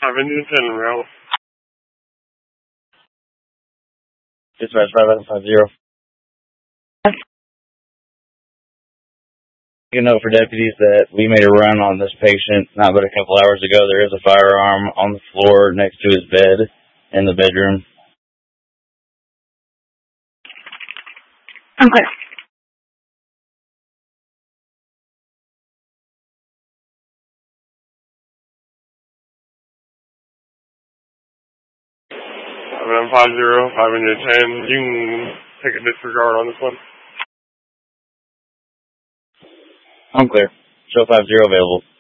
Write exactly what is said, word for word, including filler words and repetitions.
Avenue ten Rail. Dispatch five seven five zero. You know, for deputies that we made a run on this patient not but a couple hours ago. There is a firearm on the floor next to his bed in the bedroom. Okay. Avenue five zero, Avenue ten. You can take a disregard on this one. I'm clear. Show five zero available.